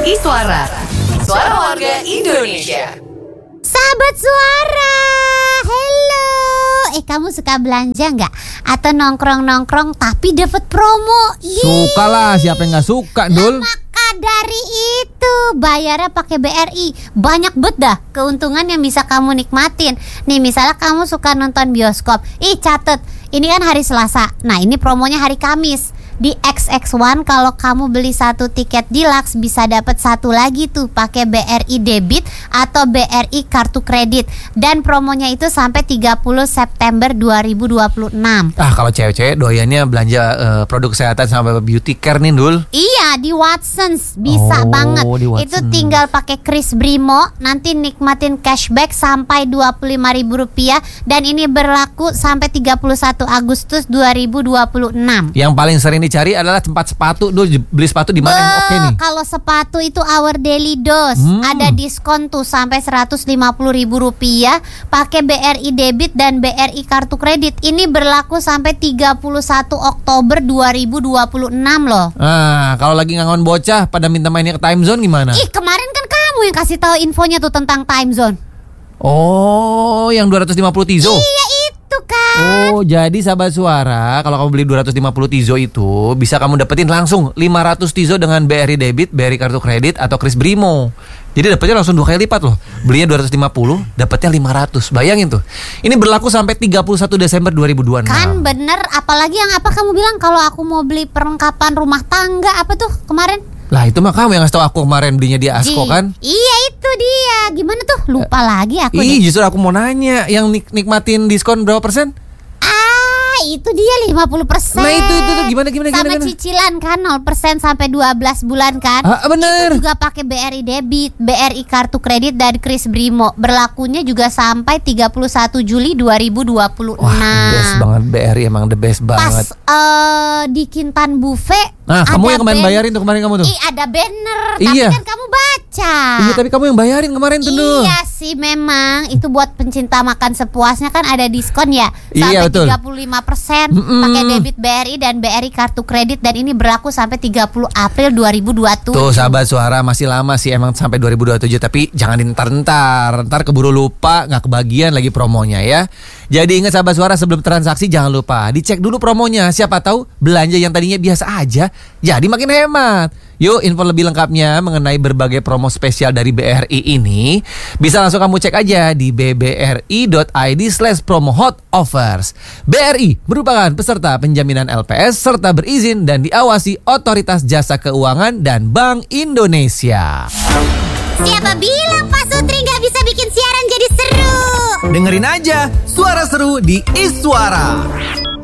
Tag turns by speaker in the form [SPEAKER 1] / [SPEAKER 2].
[SPEAKER 1] Iswara, suara warga Indonesia.
[SPEAKER 2] Sahabat Suara, hello. Kamu suka belanja nggak? Atau nongkrong-nongkrong tapi dapat promo?
[SPEAKER 3] Suka lah, siapa yang nggak suka, Dul?
[SPEAKER 2] Maka dari itu bayarnya pakai BRI. Banyak bet dah keuntungan yang bisa kamu nikmatin. Nih misalnya kamu suka nonton bioskop, catet, ini kan hari Selasa. Nah ini promonya hari Kamis. Di XX1 kalau kamu beli satu tiket deluxe bisa dapat satu lagi tuh pakai BRI debit atau BRI kartu kredit. Dan promonya itu sampai 30 September 2026.
[SPEAKER 3] Kalau cewek-cewek doyannya belanja produk kesehatan sama beauty care nih, Dul.
[SPEAKER 2] Iya, di Watsons bisa banget. Itu tinggal pakai Kris Brimo, nanti nikmatin cashback sampai Rp25.000 dan ini berlaku sampai 31 Agustus 2026.
[SPEAKER 3] Yang paling sering dicari adalah tempat sepatu. Dul, beli sepatu di mana yang oke nih?
[SPEAKER 2] Kalau sepatu itu Our Daily Dose ada diskon tuh sampai Rp150.000 pakai BRI debit dan BRI kartu kredit. Ini berlaku sampai 31 Oktober 2026 loh.
[SPEAKER 3] Kalau lagi ngangon bocah pada minta mainnya ke time zone gimana?
[SPEAKER 2] Kemarin kan kamu yang kasih tahu infonya tuh tentang time zone.
[SPEAKER 3] Oh, yang 250 Tizo.
[SPEAKER 2] Iya itu kan.
[SPEAKER 3] Oh, jadi sahabat Suara, kalau kamu beli 250 Tizo itu bisa kamu dapetin langsung 500 Tizo dengan BRI debit, BRI kartu kredit atau Kris Brimo. Jadi dapetnya langsung 2 kali lipat loh. Belinya 250, dapetnya 500. Bayangin tuh. Ini berlaku sampai 31 Desember 2026.
[SPEAKER 2] Kan bener, apalagi yang apa kamu bilang kalau aku mau beli perlengkapan rumah tangga apa tuh kemarin?
[SPEAKER 3] Lah itu mah kamu yang ngasih tau aku kemarin belinya di Asko kan?
[SPEAKER 2] Iya itu dia. Gimana tuh? Lupa lagi aku.
[SPEAKER 3] Justru aku mau nanya, yang nikmatin diskon berapa persen?
[SPEAKER 2] Itu dia 50%.
[SPEAKER 3] Nah itu gimana?
[SPEAKER 2] Sama cicilan kan 0% sampai 12 bulan kan.
[SPEAKER 3] Bener.
[SPEAKER 2] Itu juga pakai BRI debit, BRI kartu kredit dan Kris Brimo. Berlakunya juga sampai 31 Juli 2026.
[SPEAKER 3] Wah, best banget BRI, emang the best banget.
[SPEAKER 2] Pas di Kintan Buffet.
[SPEAKER 3] Kamu yang kemarin bayarin tuh kemarin kamu tuh.
[SPEAKER 2] Ada banner,
[SPEAKER 3] iya.
[SPEAKER 2] tapi kan kamu baca.
[SPEAKER 3] Iya, tapi kamu yang bayarin kemarin tuh.
[SPEAKER 2] Iya sih memang. Itu buat pencinta makan sepuasnya kan ada diskon ya.
[SPEAKER 3] Iya,
[SPEAKER 2] sampai
[SPEAKER 3] betul.
[SPEAKER 2] 35% pakai debit BRI dan BRI kartu kredit. Dan ini berlaku sampai 30 April 2027.
[SPEAKER 3] Tuh sahabat Suara, masih lama sih emang sampai 2027. Tapi jangan ntar keburu lupa, gak kebagian lagi promonya ya. Jadi ingat sahabat Suara, sebelum transaksi jangan lupa dicek dulu promonya. Siapa tahu belanja yang tadinya biasa aja jadi makin hemat. Yuk, info lebih lengkapnya mengenai berbagai promo spesial dari BRI ini bisa langsung kamu cek aja di bbri.id/promo-hot-offers. BRI merupakan peserta penjaminan LPS serta berizin dan diawasi Otoritas Jasa Keuangan dan Bank Indonesia.
[SPEAKER 2] Siapa bilang Pak Sutri gak bisa bikin siaran jadi seru?
[SPEAKER 4] Dengerin aja Suara Seru di Iswara.